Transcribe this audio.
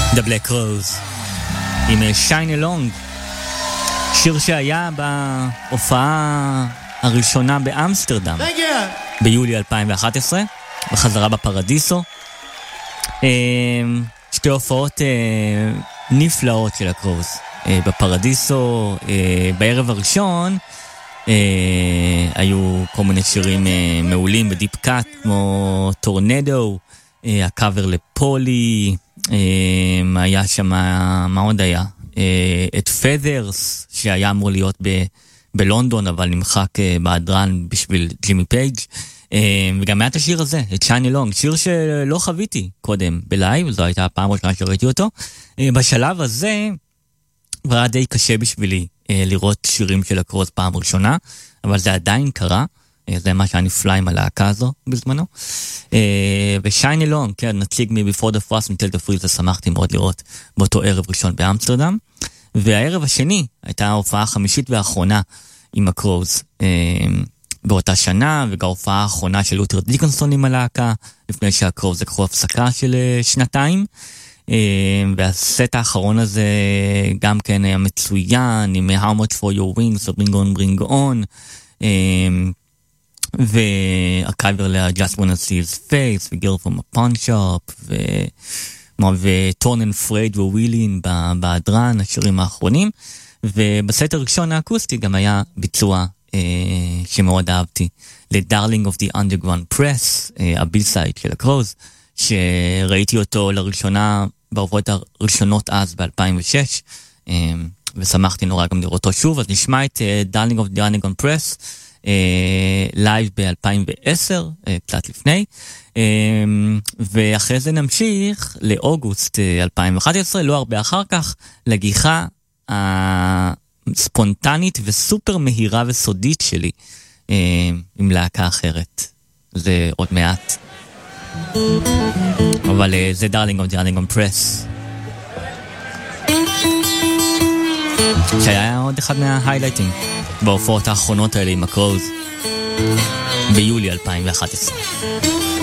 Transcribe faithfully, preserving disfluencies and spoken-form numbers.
The Black Rose עם Shine Along, שיר שהיה בהופעה הראשונה באמסטרדם ביולי אלפיים ואחת עשרה, בחזרה בפרדיסו. שתי הופעות נפלאות של הקרוז בפרדיסו. בערב הראשון היו כל מיני שירים מעולים בדיפ קאט, כמו טורנדו, הקאבר לפולי, היה שם, מה עוד היה? את פדרס, שהיה אמור להיות ב, בלונדון, אבל נמחק בהדרן בשביל ג'ימי פייג', וגם היה את השיר הזה, את שייני לונג, שיר שלא חוויתי קודם בלייב, זו הייתה הפעם ראשונה שראיתי אותו. בשלב הזה כבר היה די קשה בשבילי לראות שירים של הקרוז פעם ראשונה, אבל זה עדיין קרה, זה מה שהיה נפלא עם הלהקה הזו בזמנו. ושייני לונג, כן, נציג מ-Before the Frost until the Freeze, שמחתי מאוד לראות באותו ערב ראשון באמסטרדם. והערב השני הייתה ההופעה החמישית והאחרונה עם הקרוז באותה שנה, וגם ההופעה האחרונה של לותר דיקנסון עם הלהקה, לפני שהקרוז לקחו הפסקה של שנתיים. והסט האחרון הזה גם כן היה מצוין, עם How Much For Your Wings, so Bring On Bring On, והקייבר ל- Just Wanna See His Face, ו-Girl From a Pawn Shop, ו-Torn and Frayed ו-Wheeling בהדרן, השירים האחרונים. ובסט הראשון האקוסטי גם היה ביצוע אה, שמאוד אהבתי, ל-Darling of the Underground Press, אה, הביל-סייד של הקרוז, שראיתי אותו לראשונה בהופעות הראשונות אז ב-אלפיים ושש, אה, ושמחתי נורא גם לראות אותו שוב. אז נשמע את אה, Darling of the Underground Press, לייב ב-אלפיים ועשר, קצת לפני, ואחרי זה נמשיך לאוגוסט אלפיים ואחת עשרה, לא הרבה אחר כך, לגיחה הספונטנית וסופר מהירה וסודית שלי עם להקה אחרת. זה עוד מעט, אבל זה Darling of the Underground Press, שהיה עוד אחד מההיילייטים בהופעות האחרונות האלה עם הקרוז ביולי אלפיים ואחת עשרה.